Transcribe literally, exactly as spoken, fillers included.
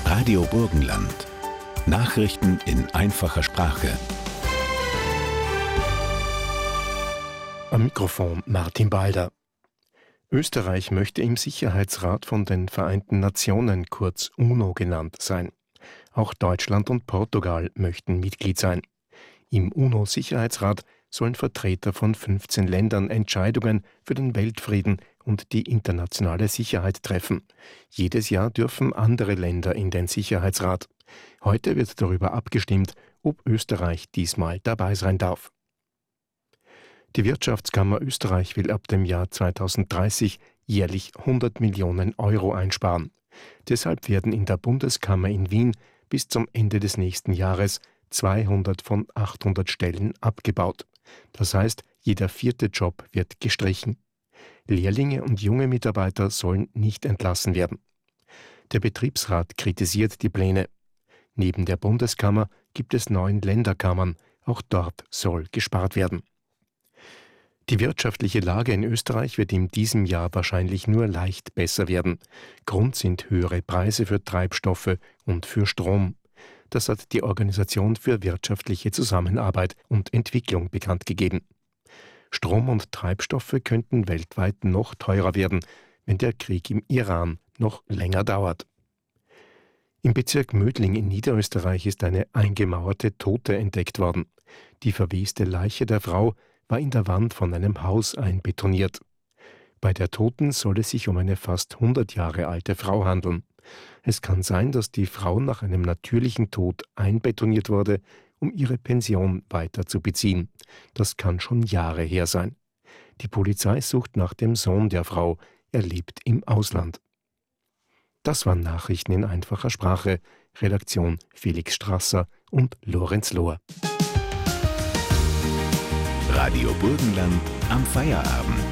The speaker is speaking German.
Radio Burgenland. Nachrichten in einfacher Sprache. Am Mikrofon Martin Balder. Österreich möchte im Sicherheitsrat von den Vereinten Nationen, kurz UNO genannt, sein. Auch Deutschland und Portugal möchten Mitglied sein. Im UNO-Sicherheitsrat sollen Vertreter von fünfzehn Ländern Entscheidungen für den Weltfrieden und die internationale Sicherheit treffen. Jedes Jahr dürfen andere Länder in den Sicherheitsrat. Heute wird darüber abgestimmt, ob Österreich diesmal dabei sein darf. Die Wirtschaftskammer Österreich will ab dem Jahr zweitausenddreißig jährlich hundert Millionen Euro einsparen. Deshalb werden in der Bundeskammer in Wien bis zum Ende des nächsten Jahres zweihundert von achthundert Stellen abgebaut. Das heißt, jeder vierte Job wird gestrichen. Lehrlinge und junge Mitarbeiter sollen nicht entlassen werden. Der Betriebsrat kritisiert die Pläne. Neben der Bundeskammer gibt es neun Länderkammern. Auch dort soll gespart werden. Die wirtschaftliche Lage in Österreich wird in diesem Jahr wahrscheinlich nur leicht besser werden. Grund sind höhere Preise für Treibstoffe und für Strom. Das hat die Organisation für wirtschaftliche Zusammenarbeit und Entwicklung bekannt gegeben. Strom und Treibstoffe könnten weltweit noch teurer werden, wenn der Krieg im Iran noch länger dauert. Im Bezirk Mödling in Niederösterreich ist eine eingemauerte Tote entdeckt worden. Die verweste Leiche der Frau war in der Wand von einem Haus einbetoniert. Bei der Toten soll es sich um eine fast hundert Jahre alte Frau handeln. Es kann sein, dass die Frau nach einem natürlichen Tod einbetoniert wurde, um ihre Pension weiter zu beziehen. Das kann schon Jahre her sein. Die Polizei sucht nach dem Sohn der Frau. Er lebt im Ausland. Das waren Nachrichten in einfacher Sprache. Redaktion Felix Strasser und Lorenz Lohr. Radio Burgenland am Feierabend.